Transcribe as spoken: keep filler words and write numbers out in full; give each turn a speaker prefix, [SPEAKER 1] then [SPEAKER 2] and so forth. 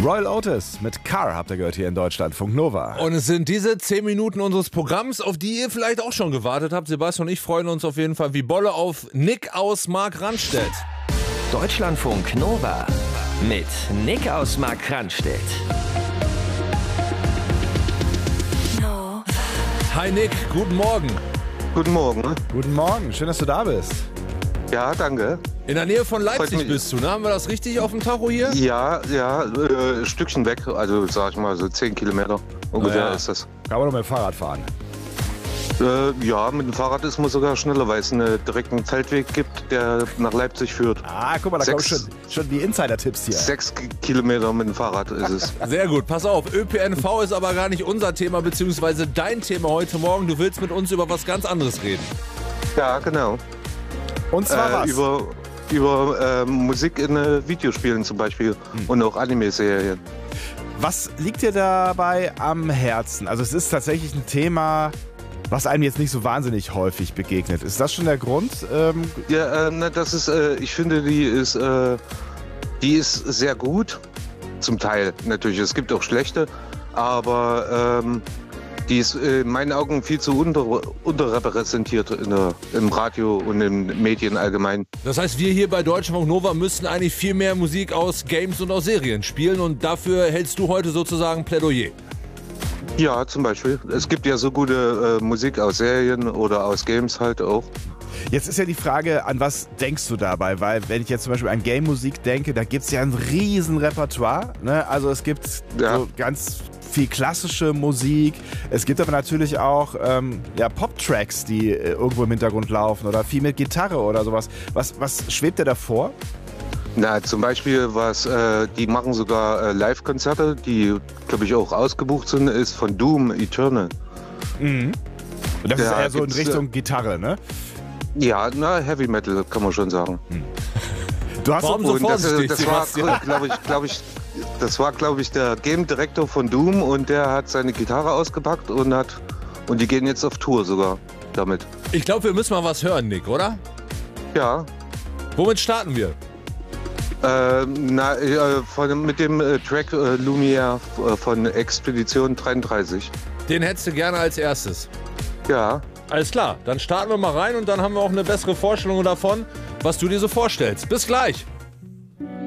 [SPEAKER 1] Royal Otis mit Car habt ihr gehört hier in Deutschlandfunk Nova.
[SPEAKER 2] Und es sind diese zehn Minuten unseres Programms, auf die ihr vielleicht auch schon gewartet habt. Sebastian und ich freuen uns auf jeden Fall wie Bolle auf Nick aus Markranstädt.
[SPEAKER 3] Deutschlandfunk Nova mit Nick aus Markranstädt.
[SPEAKER 2] Hi Nick, guten Morgen.
[SPEAKER 4] Guten Morgen.
[SPEAKER 1] Guten Morgen, schön, dass du da bist.
[SPEAKER 4] Ja, danke.
[SPEAKER 2] In der Nähe von Leipzig
[SPEAKER 4] mich.
[SPEAKER 2] bist du, ne? Haben wir das richtig auf dem Tacho hier?
[SPEAKER 4] Ja, ja, äh, ein Stückchen weg, also sag ich mal so zehn Kilometer ungefähr
[SPEAKER 1] Ah, ja.
[SPEAKER 4] ist das.
[SPEAKER 1] Kann man doch mit dem Fahrrad fahren.
[SPEAKER 4] Äh, ja, mit dem Fahrrad ist man sogar schneller, weil es einen direkten Feldweg gibt, der nach Leipzig führt.
[SPEAKER 1] Ah, guck mal, da kommen
[SPEAKER 4] Sechs-
[SPEAKER 1] schon, schon die Insider-Tipps hier.
[SPEAKER 4] Sechs K- Kilometer mit dem Fahrrad ist es.
[SPEAKER 2] Sehr gut, pass auf, Ö P N V ist aber gar nicht unser Thema, beziehungsweise dein Thema heute Morgen. Du willst mit uns über was ganz anderes reden.
[SPEAKER 4] Ja, genau.
[SPEAKER 1] Und zwar
[SPEAKER 4] Äh,
[SPEAKER 1] was?
[SPEAKER 4] über über äh, Musik in äh, Videospielen zum Beispiel und auch Anime-Serien.
[SPEAKER 1] Was liegt dir dabei am Herzen? Also es ist tatsächlich ein Thema, was einem jetzt nicht so wahnsinnig häufig begegnet. Ist das schon der Grund? Ähm,
[SPEAKER 4] Ja, äh, na, das ist, äh, ich finde, die ist, äh, die ist sehr gut. Zum Teil natürlich. Es gibt auch schlechte, aber ähm, die ist äh, in meinen Augen viel zu unter, unterrepräsentiert in der, im Radio und in Medien allgemein.
[SPEAKER 2] Das heißt, wir hier bei Deutschlandfunk Nova müssten eigentlich viel mehr Musik aus Games und aus Serien spielen und dafür hältst du heute sozusagen Plädoyer.
[SPEAKER 4] Ja, zum Beispiel. Es gibt ja so gute äh, Musik aus Serien oder aus Games halt auch.
[SPEAKER 1] Jetzt ist ja die Frage, an was denkst du dabei? Weil wenn ich jetzt zum Beispiel an Game-Musik denke, da gibt es ja ein riesen Repertoire. Ne? Also es gibt
[SPEAKER 4] Ja.
[SPEAKER 1] so ganz viel klassische Musik. Es gibt aber natürlich auch ähm, ja, Pop-Tracks, die äh, irgendwo im Hintergrund laufen oder viel mit Gitarre oder sowas. Was, was schwebt dir da vor?
[SPEAKER 4] Na, zum Beispiel, was, äh, die machen sogar äh, Live-Konzerte, die, glaube ich, auch ausgebucht sind, ist von Doom Eternal.
[SPEAKER 1] Und das
[SPEAKER 4] Ja,
[SPEAKER 1] ist eher so in
[SPEAKER 4] gibt's,
[SPEAKER 1] Richtung Gitarre, ne?
[SPEAKER 4] Ja, na, Heavy Metal kann man schon sagen.
[SPEAKER 1] Du hast
[SPEAKER 2] Warum
[SPEAKER 1] doch-
[SPEAKER 2] so
[SPEAKER 4] Und das,
[SPEAKER 2] vorsichtig,
[SPEAKER 4] das war,
[SPEAKER 2] Sebastian?
[SPEAKER 4] glaube ich, glaube ich, das war, glaube ich, der Game-Direktor von Doom und der hat seine Gitarre ausgepackt und hat, und die gehen jetzt auf Tour sogar damit.
[SPEAKER 2] Ich glaube, wir müssen mal was hören, Nick, oder?
[SPEAKER 4] Ja,
[SPEAKER 2] Womit starten wir?
[SPEAKER 4] äh, na, äh, von, mit dem äh, Track äh, Lumiere äh, von Expedition dreiunddreißig.
[SPEAKER 2] Den hättest du gerne als erstes.
[SPEAKER 4] Ja,
[SPEAKER 2] Alles klar, dann starten wir mal rein und dann haben wir auch eine bessere Vorstellung davon, was du dir so vorstellst. Bis gleich.